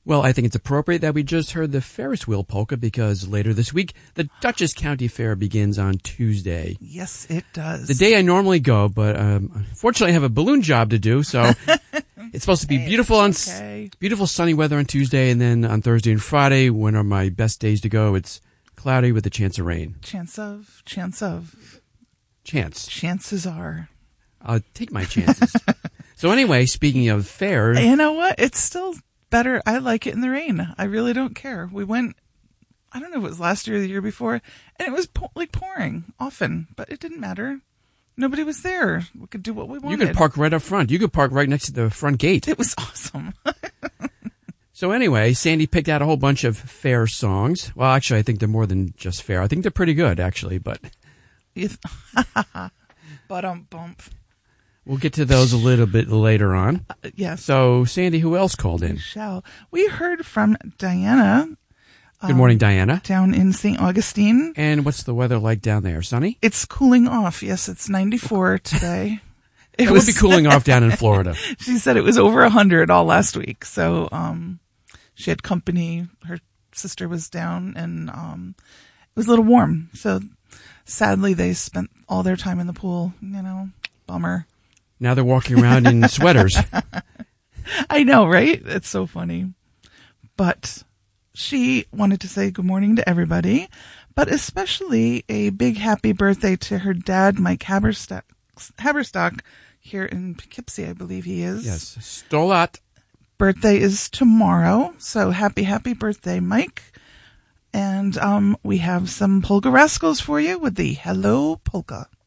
Well, I think it's appropriate that we just heard the Ferris wheel polka because later this week, the Dutchess County Fair begins on Tuesday. Yes, it does. The day I normally go, but unfortunately I have a balloon job to do, so it's supposed to be beautiful sunny weather on Tuesday, and then on Thursday and Friday, when are my best days to go, it's cloudy with a chance of rain. Chances are. I'll take my chances. So anyway, speaking of fair. You know what? It's still better. I like it in the rain. I really don't care. We went, I don't know if it was last year or the year before, and it was pouring often, but it didn't matter. Nobody was there. We could do what we wanted. You could park right up front. You could park right next to the front gate. It was awesome. So anyway, Sandy picked out a whole bunch of fair songs. Well, actually, I think they're more than just fair. I think they're pretty good, actually, but. Bump. We'll get to those a little bit later on. Yes. So, Sandy, who else called in? We heard from Diana. Good morning, Diana. Down in St. Augustine. And what's the weather like down there? Sunny? It's cooling off. Yes, it's 94 today. It would be cooling off down in Florida. She said it was over 100 all last week. So she had company. Her sister was down, and it was a little warm. So sadly, they spent all their time in the pool. Bummer. Now they're walking around in sweaters. I know, right? It's so funny. But she wanted to say good morning to everybody, but especially a big happy birthday to her dad, Mike Haberstock, here in Poughkeepsie, I believe he is. Yes, Stolat. Birthday is tomorrow, so happy birthday, Mike. And we have some Polka Rascals for you with the Hello Polka.